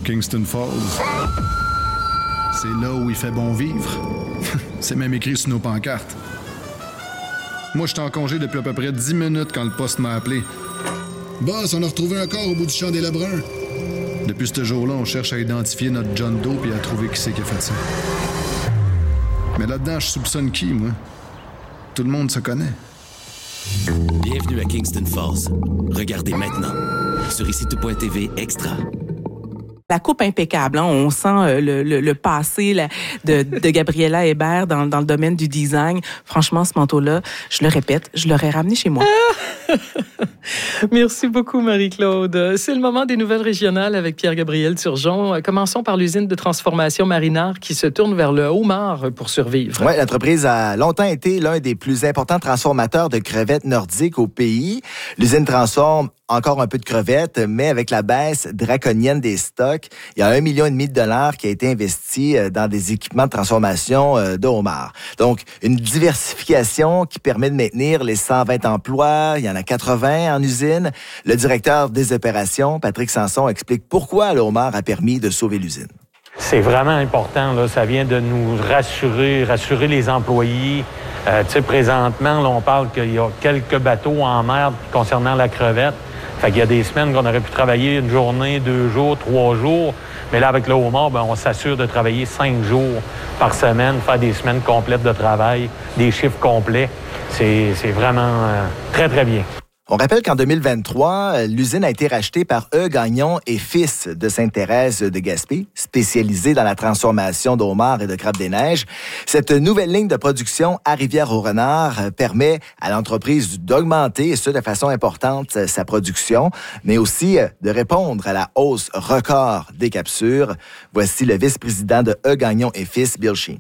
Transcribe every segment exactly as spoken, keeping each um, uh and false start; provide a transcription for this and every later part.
Kingston Falls. C'est là où il fait bon vivre. C'est même écrit sur nos pancartes. Moi, j'étais en congé depuis à peu près dix minutes quand le poste m'a appelé. Boss, on a retrouvé un corps au bout du champ des Lebrun. Depuis ce jour-là, on cherche à identifier notre John Doe et à trouver qui c'est qui a fait ça. Mais là-dedans, je soupçonne qui, moi? Tout le monde se connaît. Bienvenue à Kingston Falls. Regardez maintenant sur ici tout point t v Extra. La coupe impeccable, hein? On sent euh, le, le, le passé là, de, de Gabriela Hébert dans, dans le domaine du design. Franchement, ce manteau-là, je le répète, je l'aurais ramené chez moi. Merci beaucoup, Marie-Claude. C'est le moment des nouvelles régionales avec Pierre-Gabriel Turgeon. Commençons par l'usine de transformation Marinard qui se tourne vers le homard pour survivre. Oui, l'entreprise a longtemps été l'un des plus importants transformateurs de crevettes nordiques au pays. L'usine transforme encore un peu de crevettes, mais avec la baisse draconienne des stocks, il y a un million et demi de dollars qui a été investi dans des équipements de transformation de homards. Donc, une diversification qui permet de maintenir les cent vingt emplois. Il y en a quatre-vingts en usine. Le directeur des opérations, Patrick Sanson, explique pourquoi le homard a permis de sauver l'usine. C'est vraiment important, là. Ça vient de nous rassurer, rassurer les employés. Euh, tu sais, présentement, là, on parle qu'il y a quelques bateaux en mer concernant la crevette. Fait qu'il y a des semaines qu'on aurait pu travailler une journée, deux jours, trois jours. Mais là, avec le homard, ben, on s'assure de travailler cinq jours par semaine, faire des semaines complètes de travail, des chiffres complets. C'est, c'est vraiment euh, très, très bien. On rappelle qu'en deux mille vingt-trois, l'usine a été rachetée par E. Gagnon et Fils de Sainte-Thérèse de Gaspé, spécialisée dans la transformation de homards et de crabes des neiges. Cette nouvelle ligne de production à Rivière-au-Renard permet à l'entreprise d'augmenter, et ce de façon importante, sa production, mais aussi de répondre à la hausse record des captures. Voici le vice-président de E. Gagnon et Fils, Bill Sheen.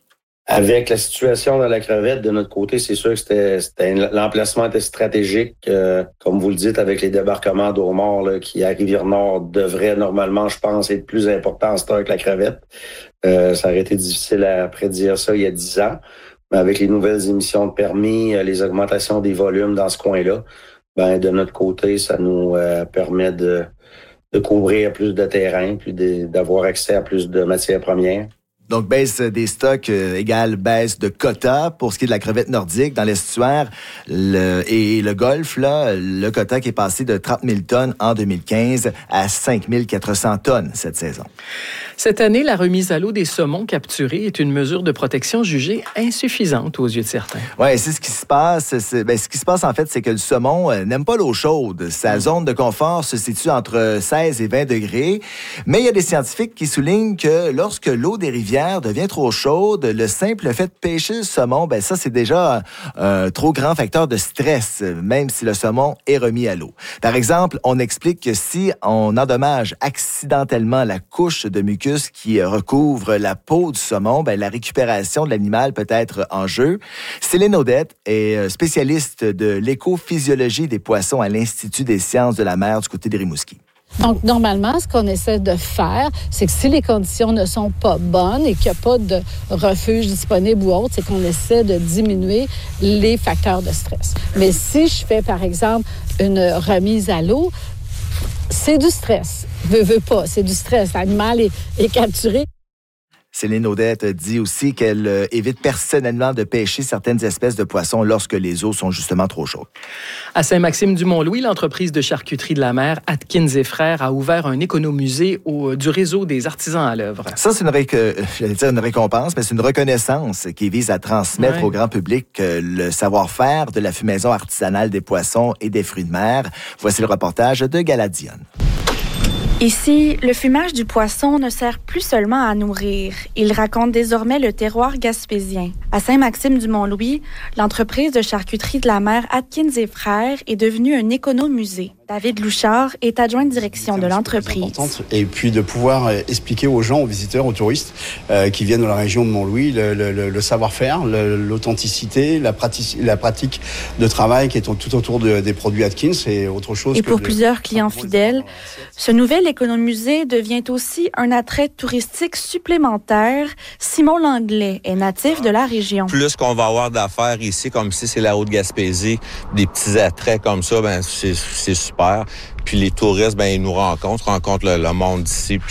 Avec la situation dans la crevette, de notre côté, c'est sûr que c'était, c'était l'emplacement était stratégique. Euh, comme vous le dites, avec les débarquements d'homards là, qui, à Rivière-Nord, devraient normalement, je pense, être plus important en stock que la crevette. Euh, ça aurait été difficile à prédire ça il y a dix ans. Mais avec les nouvelles émissions de permis, les augmentations des volumes dans ce coin-là, ben de notre côté, ça nous euh, permet de, de couvrir plus de terrain, puis de, d'avoir accès à plus de matières premières. Donc, baisse des stocks euh, égale baisse de quota pour ce qui est de la crevette nordique dans l'estuaire le, et le golfe. Là, le quota qui est passé de trente mille tonnes en deux mille quinze à cinq mille quatre cents tonnes cette saison. Cette année, la remise à l'eau des saumons capturés est une mesure de protection jugée insuffisante aux yeux de certains. Oui, c'est ce qui se passe. C'est, ben, ce qui se passe, en fait, c'est que le saumon euh, n'aime pas l'eau chaude. Sa zone de confort se situe entre seize et vingt degrés. Mais il y a des scientifiques qui soulignent que lorsque l'eau des rivières devient trop chaude, le simple fait de pêcher le saumon, ben ça, c'est déjà un, un trop grand facteur de stress, même si le saumon est remis à l'eau. Par exemple, on explique que si on endommage accidentellement la couche de mucus qui recouvre la peau du saumon, ben la récupération de l'animal peut être en jeu. Céline Audette est spécialiste de l'écophysiologie des poissons à l'Institut des sciences de la mer du côté des Rimouski. Donc, normalement, ce qu'on essaie de faire, c'est que si les conditions ne sont pas bonnes et qu'il n'y a pas de refuge disponible ou autre, c'est qu'on essaie de diminuer les facteurs de stress. Mais si je fais, par exemple, une remise à l'eau, c'est du stress. Veux, veux pas, c'est du stress. L'animal est, est capturé. Céline Audette dit aussi qu'elle euh, évite personnellement de pêcher certaines espèces de poissons lorsque les eaux sont justement trop chaudes. À Saint-Maxime-du-Mont-Louis, l'entreprise de charcuterie de la mer Atkins et Frères a ouvert un économusée au, du réseau des artisans à l'œuvre. Ça, c'est une, ré- j'allais dire une récompense, mais c'est une reconnaissance qui vise à transmettre ouais. au grand public le savoir-faire de la fumaison artisanale des poissons et des fruits de mer. Voici le reportage de Galadion. Ici, le fumage du poisson ne sert plus seulement à nourrir. Il raconte désormais le terroir gaspésien. À Saint-Maxime-du-Mont-Louis, l'entreprise de charcuterie de la mer Atkins et Frères est devenue un économusée. David Louchard est adjoint de direction de l'entreprise. Et puis de pouvoir expliquer aux gens, aux visiteurs, aux touristes euh, qui viennent de la région de Mont-Louis le, le, le savoir-faire, le, l'authenticité, la pratique, la pratique de travail qui est tout autour de, des produits Atkins et autre chose. Et que pour de... plusieurs clients fidèles, ce nouvel économusée devient aussi un attrait touristique supplémentaire. Simon Langlais est natif de la région. Plus qu'on va avoir d'affaires ici, comme si c'est la Haute-Gaspésie, des petits attraits comme ça, ben c'est, c'est super. Puis les touristes, ben ils nous rencontrent, rencontrent le, le monde d'ici, puis